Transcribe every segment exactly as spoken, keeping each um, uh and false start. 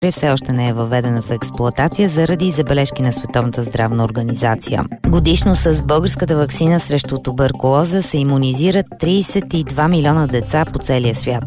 все още не е въведена в експлоатация заради забележки на Световната здравна организация. Годишно с българската ваксина срещу туберкулоза се имунизират трийсет и два милиона деца по целия свят.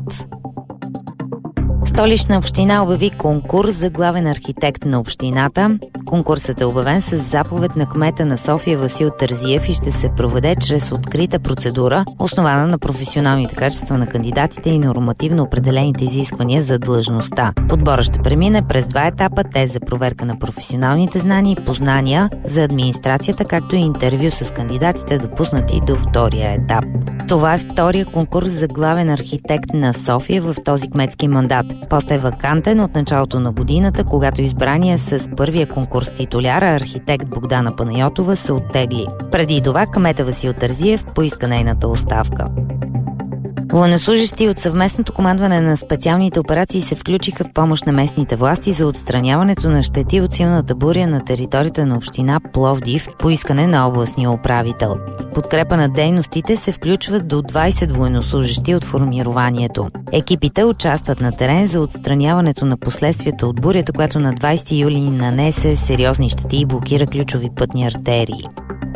Столична община обяви конкурс за главен архитект на общината. Конкурсът е обявен с заповед на кмета на София Васил Терзиев и ще се проведе чрез открита процедура, основана на професионалните качества на кандидатите и нормативно определените изисквания за длъжността. Подборът ще премине през два етапа, те за проверка на професионалните знания и познания за администрацията, както и интервю с кандидатите, допуснати до втория етап. Това е втория конкурс за главен архитект на София в този кметски мандат. Постът е вакантен от началото на годината, когато избрания с първия конкурс титуляр, архитект Богдана Панайотова, се оттегли. Преди това кмета Васил Терзиев поиска нейната оставка. Военнослужещи от съвместното командване на специалните операции се включиха в помощ на местните власти за отстраняването на щети от силната буря на територията на община Пловдив по искане на областния управител. В подкрепа на дейностите се включват до двайсет военнослужещи от формированието. Екипите участват на терен за отстраняването на последствията от бурята, която на двайсети юли нанесе сериозни щети и блокира ключови пътни артерии.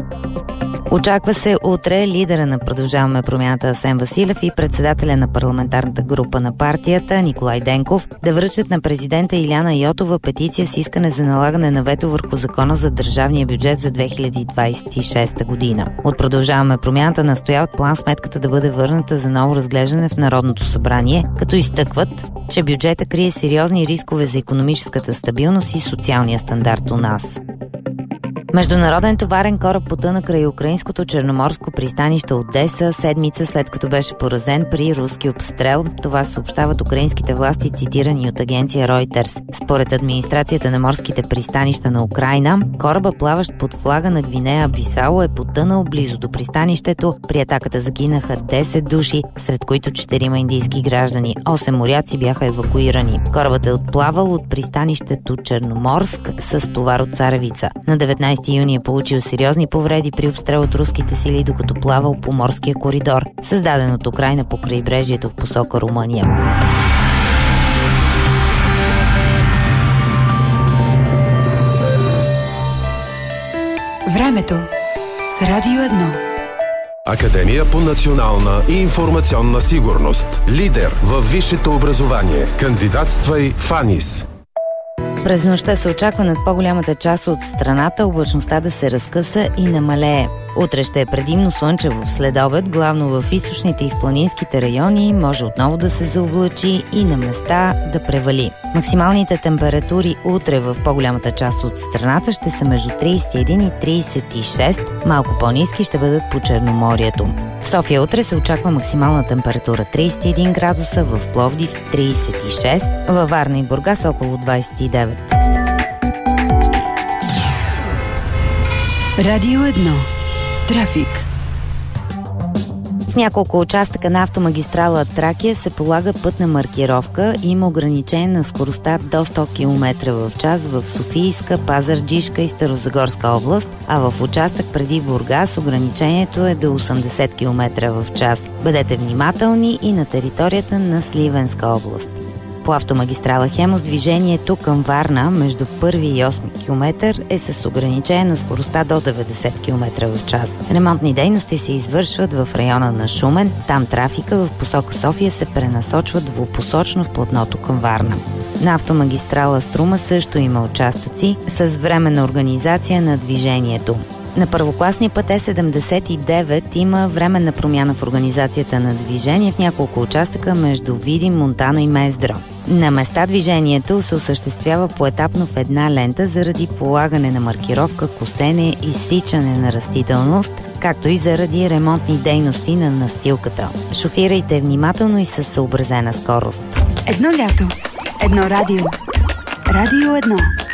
Очаква се утре лидера на Продължаваме промяната Асен Василев и председателя на парламентарната група на партията Николай Денков да връчат на президента Илияна Йотова петиция с искане за налагане на вето върху закона за държавния бюджет за две хиляди двайсет и шеста година. От Продължаваме промяната настояват план сметката да бъде върната за ново разглеждане в Народното събрание, като изтъкват, че бюджета крие сериозни рискове за икономическата стабилност и социалния стандарт у нас. Международен товарен кораб потъна край украинското черноморско пристанище Одеса седмица след като беше поразен при руски обстрел. Това съобщават украинските власти, цитирани от агенция Reuters. Според администрацията на морските пристанища на Украйна, кораба, плаващ под флага на Гвинея Бисао, е потънал близо до пристанището. При атаката загинаха десет души, сред които четирима индийски граждани. осем моряци бяха евакуирани. Корабът е отплавал от пристанището Черноморск с товар от царевица. На деветнайсети юни е получил сериозни повреди при обстрел от руските сили, докато плавал по морския коридор, създаден от Украйна по крайбрежието в посока Румъния. Времето с Радио едно. Академия по национална и информационна сигурност. Лидер във висшето образование. Кандидатствай в АНИС. През нощта се очаква над по-голямата част от страната облачността да се разкъса и намалее. Утре ще е предимно слънчево в следобед, главно в източните и в планинските райони, може отново да се заоблачи и на места да превали. Максималните температури утре в по-голямата част от страната ще са между трийсет и един и трийсет и шест, малко по-ниски ще бъдат по Черноморието. В София утре се очаква максимална температура трийсет и един градуса, в Пловдив трийсет и шест, във Варна и Бургас около двайсет и девет. Радио едно. Трафик. В няколко участъка на автомагистрала Тракия се полага пътна маркировка и има ограничение на скоростта до сто километра в час в Софийска, Пазарджишка и Старозагорска област, а в участък преди Бургас ограничението е до осемдесет километра в час. Бъдете внимателни и на територията на Сливенска област. По автомагистрала Хемус движението към Варна между първи и осми километър е с ограничение на скоростта до деветдесет километра в час. Ремонтни дейности се извършват в района на Шумен. Там трафика в посока София се пренасочва двупосочно в платното към Варна. На автомагистрала Струма също има участъци с временна организация на движението. На първокласния път Е седемдесет и девет има временна промяна в организацията на движение в няколко участъка между Видин, Монтана и Мездра. На места движението се осъществява поетапно в една лента заради полагане на маркировка, косене и изсичане на растителност, както и заради ремонтни дейности на настилката. Шофирайте внимателно и със съобразена скорост. Едно лято, едно радио. Радио едно.